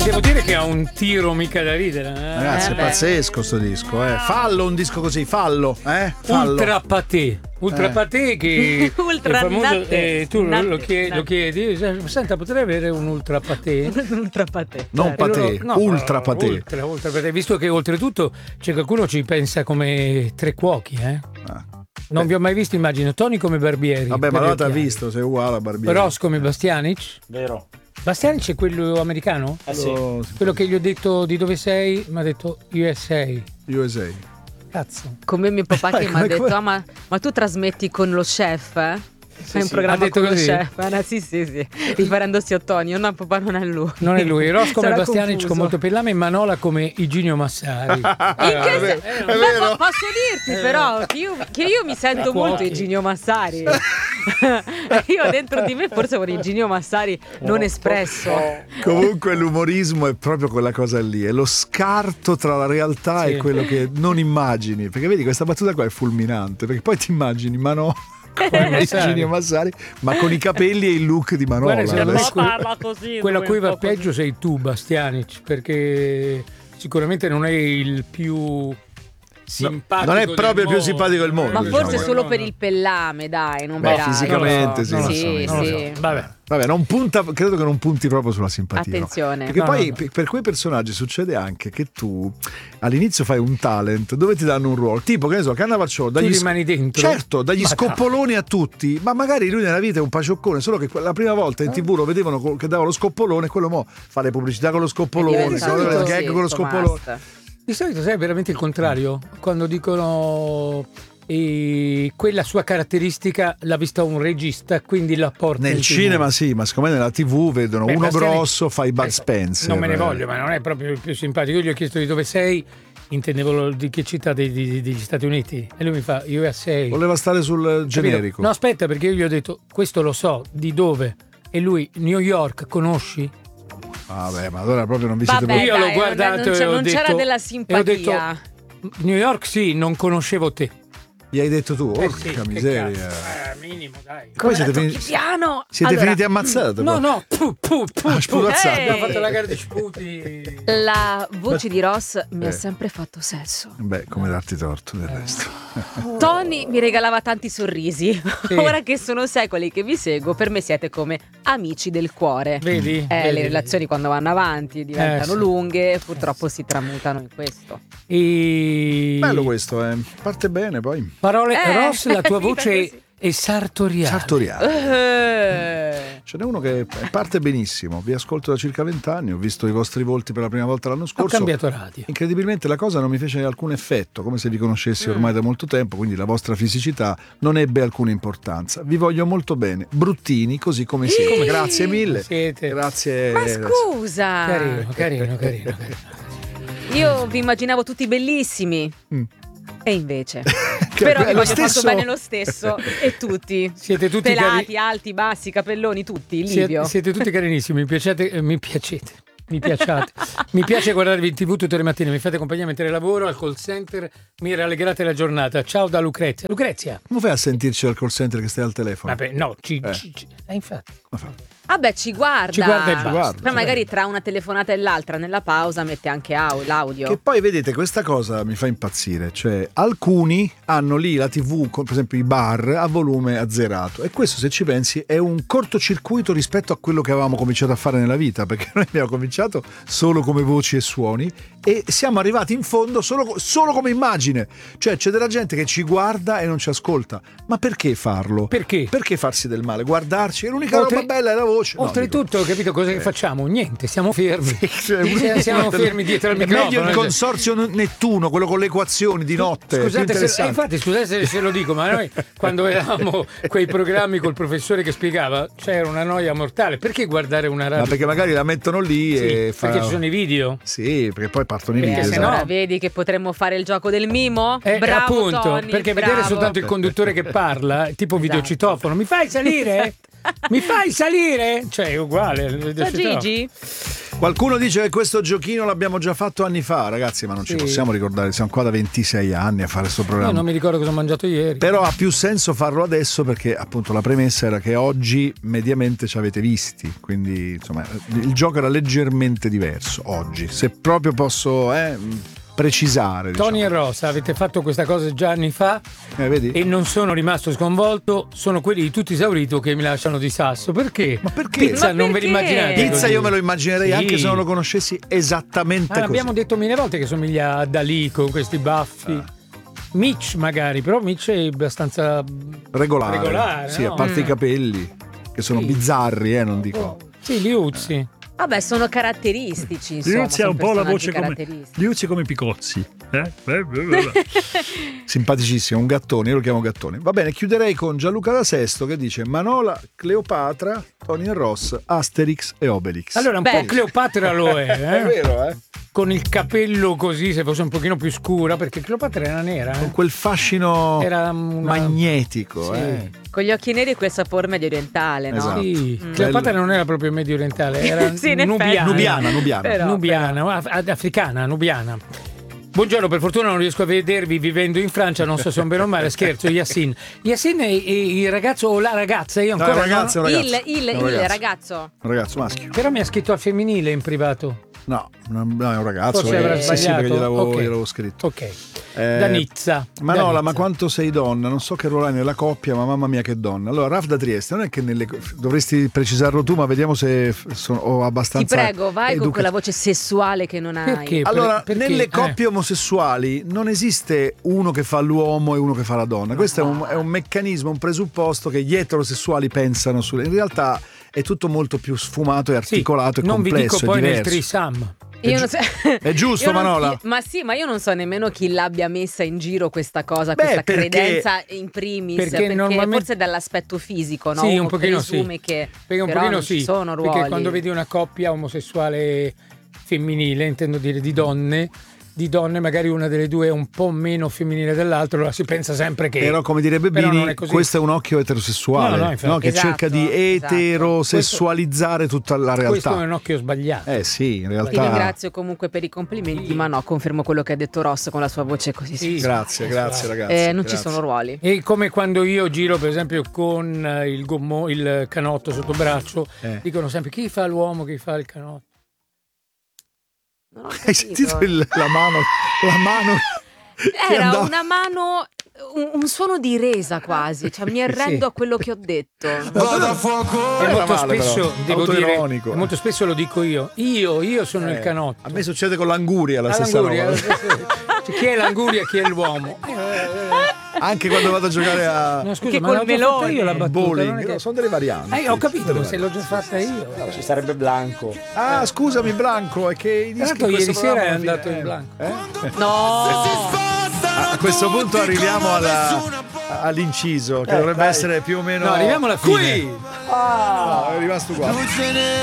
Devo dire che ha un tiro mica da ridere. Ragazzi, è pazzesco sto disco. Fallo un disco così, fallo. Fallo. Ultra paté. Ultra paté che Ultra è famoso, natte. tu Natte, lo chiedi, senta, potrei avere un ultra paté? Un ultra paté. Non paté, ultra paté. Ultra paté, visto che oltretutto c'è qualcuno ci pensa come tre cuochi, Non vi ho mai visto, immagino. Tony come Barbieri. Vabbè, ma allora t'ha visto, sei uguale a Barbieri. Ross come Bastianic. Vero. Bastianic è quello americano? Sì. Quello che gli ho detto di dove sei, mi ha detto USA. Cazzo. Come mio papà che mi ha detto: ma tu trasmetti con lo chef? Fai un programma con lo chef? Sì. Riferendosi a Tonio. No, papà, non è lui. Non è lui. Ross come Bastianic confuso. con molto pellame e Manola come Iginio Massari. Posso dirti però che io mi sento molto Iginio Massari. Io dentro di me forse un Iginio Massari non espresso. Comunque l'umorismo è proprio quella cosa lì, è lo scarto tra la realtà e quello che non immagini. Perché vedi, questa battuta qua è fulminante, perché poi ti immagini, ma no, come Iginio Massari, ma con i capelli e il look di Manola. Parla così. Quello a cui va peggio sei tu, Bastianic, perché sicuramente non è il più simpatico. Non è proprio il più simpatico del mondo. Ma forse solo per il pellame, dai, non per altro. Fisicamente sì. Vabbè, non punta, credo che non punti proprio sulla simpatia. Attenzione. Perché poi per quei personaggi succede anche che tu all'inizio fai un talent dove ti danno un ruolo, tipo che ne so, Cannavacciolo, tu rimani dentro. Certo, dagli scoppoloni a tutti, ma magari lui nella vita è un pacioccone, solo che la prima volta in TV lo vedevano che dava lo scoppolone, quello mo fa le pubblicità con lo scoppolone, le gag con lo scoppolone. Di solito sai veramente il contrario, quando dicono quella sua caratteristica l'ha vista un regista, quindi la porta nel cinema sì, ma siccome nella TV vedono uno grosso, fai Bud Spencer. Non me ne voglio, ma non è proprio il più simpatico. Io gli ho chiesto di dove sei, intendevo di che città degli Stati Uniti, e lui mi fa USA. Voleva stare sul generico. No, aspetta, perché io gli ho detto questo lo so, di dove? E lui, New York, conosci? Vabbè, ma allora proprio non vi siete Io l'ho guardato e ho detto, c'era della simpatia. Ho detto, New York sì, non conoscevo te. Gli hai detto tu? Porca miseria. Minimo, dai. Come siete finiti ammazzati? No. Sputazzati. Abbiamo fatto la gara di sputi. La voce di Ross mi ha sempre fatto sesso. Beh, come darti torto del resto. Tony mi regalava tanti sorrisi. Sì. Ora che sono secoli che vi seguo, per me siete come amici del cuore. Vedi? Le relazioni quando vanno avanti diventano lunghe, purtroppo si tramutano in questo. Bello questo, parte bene poi. Parole, Ross, la tua voce è sartoriale. Ce n'è uno che parte benissimo. Vi ascolto da circa 20 anni. Ho visto i vostri volti per la prima volta l'anno scorso. Ho cambiato radio. Incredibilmente la cosa non mi fece alcun effetto, come se vi conoscessi ormai da molto tempo, quindi la vostra fisicità non ebbe alcuna importanza. Vi voglio molto bene, bruttini così come siete. Grazie mille. Grazie. Ma scusa. Carino. Io vi immaginavo tutti bellissimi. E invece però vi voglio fatto bene lo stesso. E tutti siete tutti pelati, alti, bassi, capelloni, tutti Livio. Siete tutti carinissimi. Mi piacete. Mi piace guardarvi in TV tutte le mattine, mi fate compagnia mentre lavoro al call center, mi rallegrate la giornata. Ciao da Lucrezia. Come fai a sentirci al call center che stai al telefono? Vabbè, no, infatti. Vabbè, ci guarda. Ci guarda e basta. Poi magari tra una telefonata e l'altra nella pausa mette anche l'audio. Che poi vedete, questa cosa mi fa impazzire. Cioè, alcuni hanno lì la TV, per esempio i bar, a volume azzerato. E questo, se ci pensi, è un cortocircuito rispetto a quello che avevamo cominciato a fare nella vita. Perché noi abbiamo cominciato solo come voci e suoni e siamo arrivati in fondo solo come immagine. Cioè, c'è della gente che ci guarda e non ci ascolta. Ma perché farlo? Perché? Perché farsi del male? Guardarci? E l'unica roba bella è la voce. Oltretutto, capito cosa che facciamo? Niente, siamo fermi. Siamo fermi dietro al microfono. Meglio il consorzio Nettuno, quello con le equazioni di notte. Scusate se lo dico, ma noi quando vedevamo quei programmi col professore che spiegava c'era una noia mortale. Perché guardare una radio? Ma perché magari la mettono lì e perché ci sono i video? Sì, perché poi partono i video. Se no, vedi che potremmo fare il gioco del mimo? Bravo, appunto, Tony, perché vedere soltanto il conduttore che parla, tipo videocitofono, mi fai salire? Mi fai salire? Cioè, è uguale. Gigi? Qualcuno dice che questo giochino l'abbiamo già fatto anni fa, ragazzi, ma non ci possiamo ricordare, siamo qua da 26 anni a fare questo programma. Io non mi ricordo cosa ho mangiato ieri. Però ha più senso farlo adesso perché appunto la premessa era che oggi mediamente ci avete visti, quindi insomma il gioco era leggermente diverso oggi, se proprio posso precisare. Tony diciamo. e Ross, avete fatto questa cosa già anni fa Vedi? e non sono rimasto sconvolto, sono quelli di tutti esaurito che mi lasciano di sasso. Perché? Ma perché? Pizza non ve perché? l'immaginate Pizza così? io me lo immaginerei Sì. anche se non lo conoscessi esattamente Ma così. abbiamo detto mille volte che somiglia a Dalì con questi baffi. Mitch magari, però Mitch è abbastanza regolare, sì, no? a parte i capelli che sono Sì. bizzarri, non dico. Sì, Liuzzi. Vabbè, sono caratteristici, insomma. Liuzzi ha un sono po' la personaggi voce come caratteristici. Liuzzi come Picozzi. Simpaticissimo, un gattone, io lo chiamo gattone. Va bene, chiuderei con Gianluca da Sesto che dice Manola, Cleopatra, Tony e Ross, Asterix e Obelix. Allora un Beh. po' Cleopatra lo è, È vero, con il capello così, se fosse un pochino più scura, perché Cleopatra era nera. Con quel fascino Era una... magnetico, Sì. Con gli occhi neri e quel sapore medio orientale, no? Esatto. Sì. Cleopatra non era proprio medio orientale, era Sì, in effetti. nubiana. Nubiana. Però, Africana, nubiana. Buongiorno, per fortuna non riesco a vedervi vivendo in Francia, non so se è un bene o male, scherzo, Yassin. Yassin è il ragazzo o la ragazza, io No, ancora è un ragazzo, non... è un ragazzo. Il ragazzo. Un ragazzo maschio. Però mi ha scritto al femminile in privato. No, è un ragazzo. Forse avrà sì, sì, sbagliato. perché Ok. gliel'avevo scritto. Ok. Da Nizza. Manola, Da ma Nizza. quanto sei donna? Non so che ruolo hai nella coppia, ma mamma mia che donna. Allora, Raf da Trieste, non è che dovresti precisarlo tu, ma vediamo se ho Ti abbastanza. prego, vai con quella voce sessuale che non hai. Perché? Allora, Perché? nelle coppie omosessuali non esiste uno che fa l'uomo e uno che fa la donna. Questo è un meccanismo, un presupposto che gli eterosessuali pensano su. In realtà è tutto molto più sfumato e articolato e non vi complesso. dico poi è nel diverso. trisam. Io non so- È giusto, io non- Manola? Ma sì, ma io non so nemmeno chi l'abbia messa in giro questa cosa, Beh, questa perché- credenza in primis. perché normalmente- forse dall'aspetto fisico, no? Sì, Uno un pochino presume sì. che Perché un però pochino non ci sì. sono ruoli. Perché quando vedi una coppia omosessuale femminile, intendo dire di donne magari una delle due è un po' meno femminile dell'altra, allora si pensa sempre che... Però come direbbe Però non Bini, è così. questo è un occhio eterosessuale, No, infatti. che Esatto, cerca di esatto. eterosessualizzare tutta la realtà. Questo è un occhio sbagliato. Sì, in Ti realtà. ringrazio comunque per i complimenti, ma no, confermo quello che ha detto Ross con la sua voce così. Sì. Grazie ragazzi. Non grazie. ci sono ruoli. E come quando io giro per esempio con il canotto sotto braccio, dicono sempre chi fa l'uomo, chi fa il canotto. Non ho Hai capito. sentito la mano? che Era andava- una mano, un suono di resa quasi, cioè mi arrendo a quello che ho detto. E era molto male, spesso, però. devo dire, Autoironico. e molto spesso lo dico io. Io sono il canotto. A me succede con l'anguria la stessa L'anguria, roba. cioè, chi è l'anguria, chi è l'uomo? Anche quando vado a giocare a No, scusa, Che ma col l'ho già fatta io la battuta. non è bowling, che- sono delle varianti. Ho capito, ma se l'ho già fatta io. Ci sarebbe Blanco. Ah, scusami Blanco, è che i dischi Tanto in questo ieri sera programma è alla andato fine- in blanco. No! A questo punto arriviamo all'inciso, che dovrebbe vai. essere più o meno. No, arriviamo alla fine. Qui! È rimasto uguale.